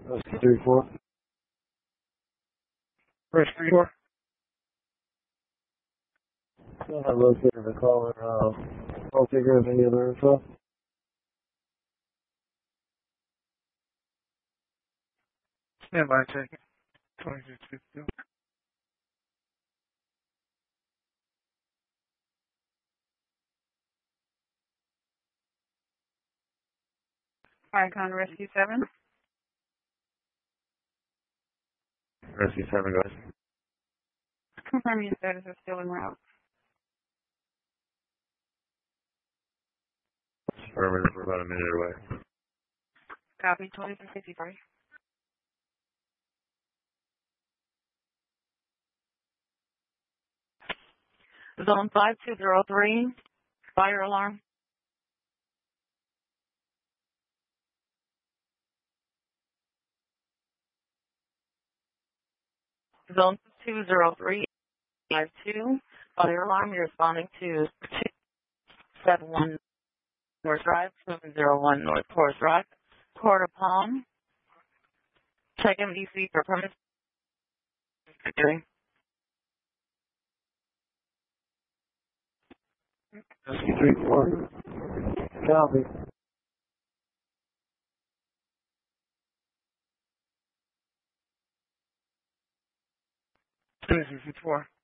Rescue 3-4. Rescue 4. Still not located the caller. I'll figure out any other info. Stand by, taking 2652. Icon Rescue 7. Rescue 7, guys. Confirm your status is still en route. Affirmative, we're about a minute away. Copy 2653. Zone 5203, fire alarm. Zone 203, 52, fire alarm. You're responding to 271 North Drive, 701 North Forest Drive, Quarter Palm. Check MDC for permits. Rescue 3-4. Copy. 2654.